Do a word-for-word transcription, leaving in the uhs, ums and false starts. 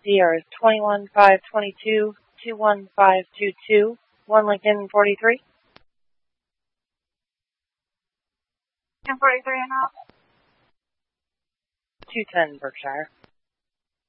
Sierra is twenty-one five twenty-two, two one five two two, one Lincoln forty-three. Lincoln forty-three and up. two ten Berkshire.